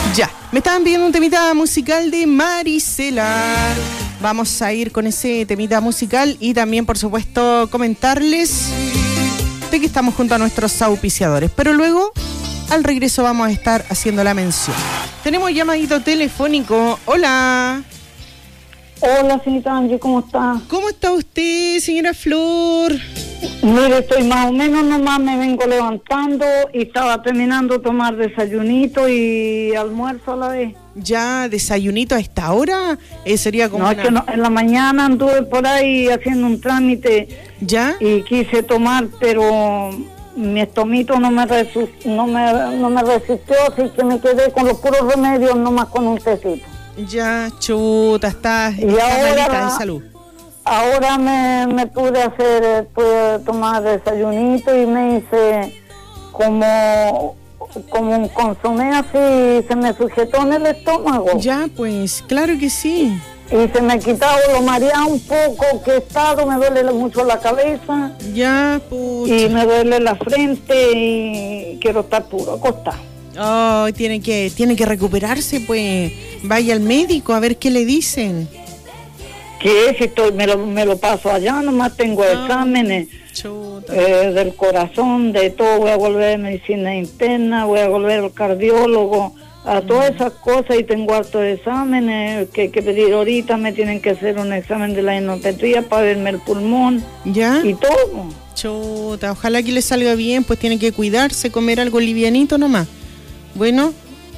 Ya, me estaban pidiendo un temita musical de Marisela. Vamos a ir con ese temita musical y también, por supuesto, comentarles de que estamos junto a nuestros auspiciadores. Pero luego, al regreso, vamos a estar haciendo la mención. Tenemos llamadito telefónico. Hola. Hola, señorita Angie, ¿cómo está? ¿Cómo está usted, señora Flor? Mire, estoy más o menos nomás, me vengo levantando y estaba terminando de tomar desayunito y almuerzo a la vez. ¿Ya desayunito a esta hora? Sería como no, es que no, en la mañana anduve por ahí haciendo un trámite. ¿Ya? Y quise tomar, pero mi estomito no me resistió, así que me quedé con los puros remedios, nomás con un tecito. Ya, chuta, está malita de salud. Ahora me pude tomar desayunito y me hice como un consomé así, se me sujetó en el estómago. Ya, pues, claro que sí. Y se me ha quitado lo mareado un poco que he estado, me duele mucho la cabeza. Ya, pucha. Y me duele la frente y quiero estar puro acostado. Oh, tiene que recuperarse, pues. Vaya al médico a ver qué le dicen. Que si me lo paso allá, nomás tengo exámenes del corazón, de todo, voy a volver a medicina interna, voy a volver al cardiólogo, a todas esas cosas, y tengo hartos exámenes que pedir ahorita, me tienen que hacer un examen de la enometría para verme el pulmón. ¿Ya? Y todo. Chuta, ojalá que le salga bien, pues tiene que cuidarse, comer algo livianito nomás. Bueno,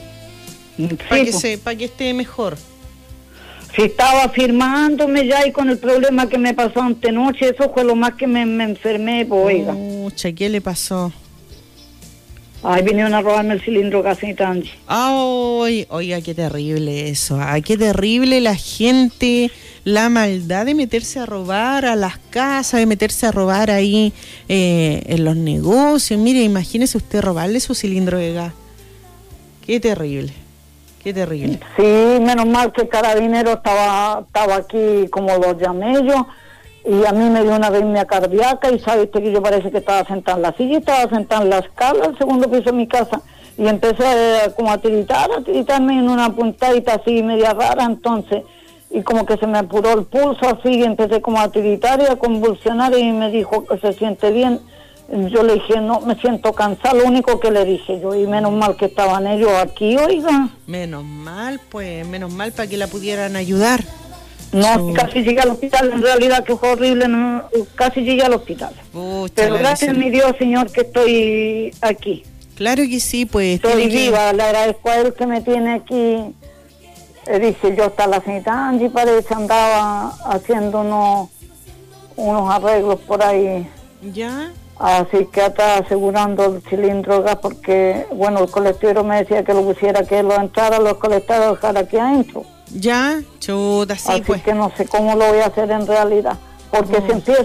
para que esté mejor. Si estaba firmándome ya y con el problema que me pasó antenoche, eso fue lo más que me enfermé, pues, oiga. Pucha, ¿qué le pasó? Ay, vinieron a robarme el cilindro casi tan. Ay, oiga, qué terrible eso. Ay, qué terrible la gente, la maldad de meterse a robar a las casas, de meterse a robar ahí en los negocios. Mire, imagínese usted robarle su cilindro de gas. Qué terrible. Qué terrible. Sí, menos mal que el carabinero estaba aquí como lo llamé yo, y a mí me dio una arritmia cardíaca, y sabe usted que yo parece que estaba sentada en la silla, estaba sentada en la escala del segundo piso de mi casa, y empecé como a tiritarme en una puntadita así media rara, entonces, y como que se me apuró el pulso así, y empecé como a tiritar y a convulsionar, y me dijo que se siente bien. Yo le dije, no, me siento cansada, lo único que le dije yo, y menos mal que estaban ellos aquí, oiga. Menos mal, pues, menos mal para que la pudieran ayudar. No, casi llegué al hospital, en realidad que fue horrible, no, casi llegué al hospital. Pucha, pero gracias a mi Dios, Señor, que estoy aquí. Claro que sí, pues. Estoy viva, le agradezco a él que me tiene aquí. Dice, yo hasta la señorita Angie parece andaba haciendo unos arreglos por ahí. ¿Ya? Así que está asegurando el cilindro de gas porque, bueno, el colectivo me decía que lo pusiera, que lo entrara, los colectores dejara aquí adentro. Ya, chuta, sí, así pues. Que no sé cómo lo voy a hacer en realidad. Porque si empiezo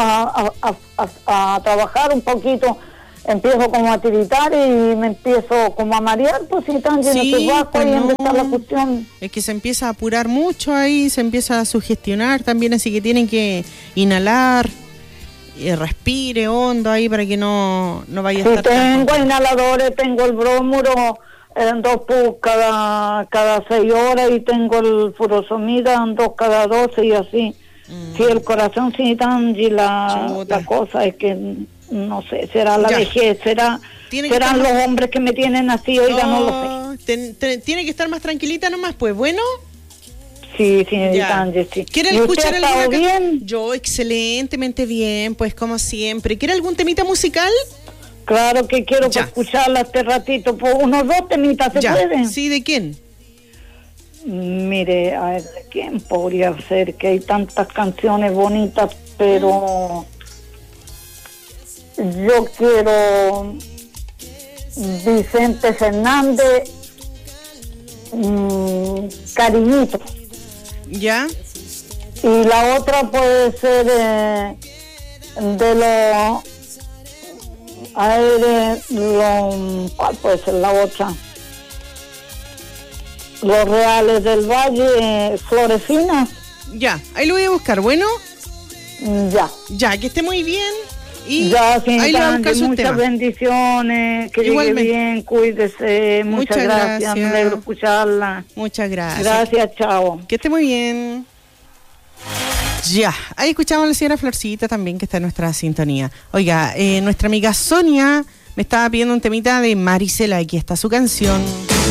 a trabajar un poquito, empiezo como a tiritar y me empiezo como a marear, pues si están llenos de bajo, ahí donde está la cuestión. Es que se empieza a apurar mucho ahí, se empieza a sugestionar también, así que tienen que inhalar. Y respire hondo ahí para que no vaya a estar. Tengo inhaladores, tengo el brómuro en 2 pus cada 6 horas, y tengo el furosemida en 2 cada 12 y así. Si el corazón sí tan y la cosa es que no sé, será la vejez, serán los hombres que me tienen así, oiga, no lo sé. Tiene que estar más tranquilita nomás, pues, bueno. Sí, Angie, sí. ¿Quiere escuchar algo bien? Yo excelentemente bien, pues como siempre. ¿Quiere algún temita musical? Claro que quiero escucharla este ratito, por unos 2 temitas, ¿se pueden? Sí, ¿de quién? Mire, a ver, ¿de quién podría ser? Que hay tantas canciones bonitas, pero yo quiero Vicente Fernández, Cariñito. ¿Ya? Y la otra puede ser de los... ¿cuál puede ser la otra? Los Reales del Valle, Flores Finas. Ya, ahí lo voy a buscar, ¿bueno? Ya. Ya, que esté muy bien. Y ya, sí, ahí le va a buscar sus muchas temas. bendiciones, que llegue bien, cuídese, muchas gracias, me alegro escucharla. Muchas gracias. Gracias, chao. Que esté muy bien. Ya, ahí escuchamos a la señora Florcita también, que está en nuestra sintonía. Oiga, nuestra amiga Sonia me estaba pidiendo un temita de Marisela, aquí está su canción.